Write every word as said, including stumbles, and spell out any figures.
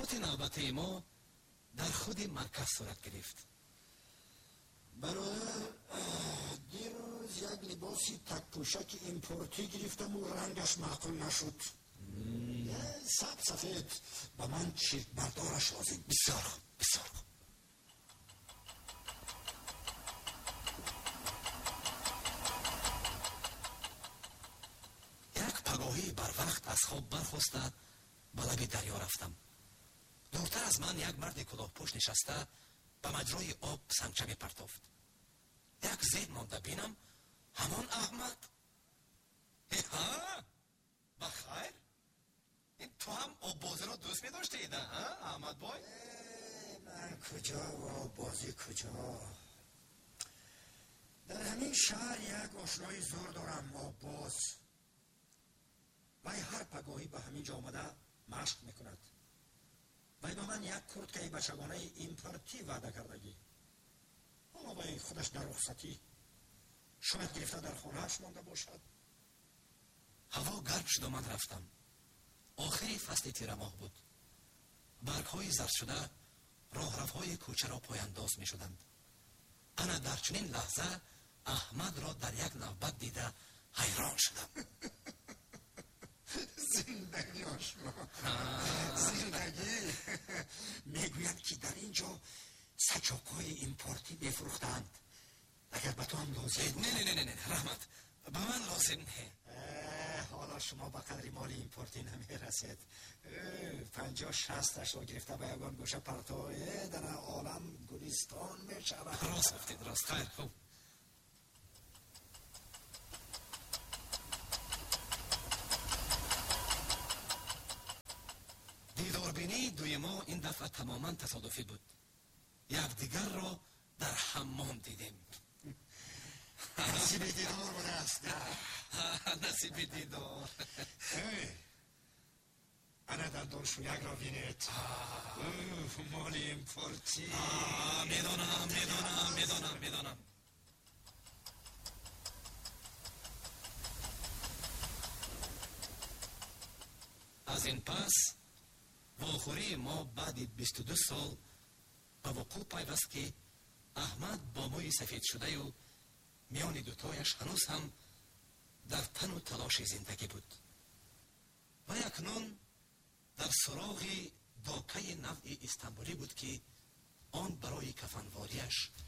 تحولات نوبتی ما در خود مرکز صورت گرفت. برادر، دیروز یک لباسی تک پوشک ایمپورتی گرفتم و رنگش معقول نشد. سب سفید با من چیرک بردارش لازم. بسیار خوب، بسیار خوب. یک پگاهی بر وقت از خواب برخاسته به لب دریا رفتم. دورتر از من یک مرد کلاه پوش نشسته به مجرای آب سنگچه می پرتافت. یک زید مانده بینم همان احمد. ها بخیر، این تو هم آب بازی را دوست می داشتی ایده ها احمد بای؟ من کجا و آب بازی کجا؟ در همین شهر یک آشنای زور دارم، آب باز. وی هر پگاهی به همین جا آمده مشق میکند. وی با من یک کرتکه بچگانه ایمپورتی وعده کردگی. حالا وی خودش در رخصتی شاید گرفته در خانه‌اش مانده باشد. هوا گرم شد و من رفتم. آخری فصل تیر ماه بود. برگ‌های زرد شده راهروهای کوچه را پایانداز می‌شدند. انا در چنین لحظه احمد را در یک نوبت دیده حیران شدم. زندگی آشنا، زندگی. میگویند که در اینجا سجاق‌های ایمپورتی بفروختند. اگر به تو هم لازم بود. نه نه نه نه رحمت، به من لازم نه. حالا شما به قدری مال ایمپورتی نمیرسید. پنجاه شصتش را گرفته به یگان گوشه پرتوه در عالم گلستان میشود. راست گفتید، راست. خیر خوب. دیداربینی دوی ما این دفعه تماما تصادفی بود. یکدیگر را در حمام دیدیم. نصیب دیدار بوده است. نصیب دیدار. انا در دلشویک را بینید. مال ایمپورتی. میدانم میدانم میدانم میدانم. از این پس واخوری ما بعد بیست و دو سال به وقوع پیوست که احمد با موی سفید شده و میان دوتایش هنوز هم در تن و تلاش زندگی بود و اکنون در سراغ داکه نوع استانبولی بود که آن برای کفنواریش